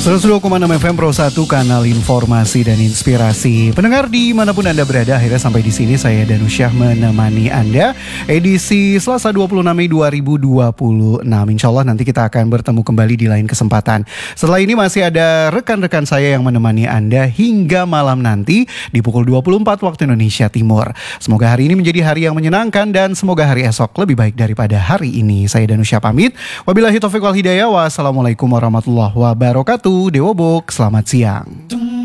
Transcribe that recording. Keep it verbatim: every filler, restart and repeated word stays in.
seratus dua koma enam F M Pro satu, kanal informasi dan inspirasi. Pendengar dimanapun Anda berada, akhirnya sampai di sini saya Danusyah menemani Anda edisi Selasa dua puluh enam Mei dua ribu dua puluh enam. Insya Allah nanti kita akan bertemu kembali di lain kesempatan. Setelah ini masih ada rekan-rekan saya yang menemani Anda hingga malam nanti di pukul dua puluh empat waktu Indonesia Timur. Semoga hari ini menjadi hari yang menyenangkan dan semoga hari esok lebih baik daripada hari ini. Saya Danusyah pamit. Wabillahi taufiq wal hidayah. Wassalamualaikum warahmatullahi wabarakatuh. Dewo Bok, selamat siang.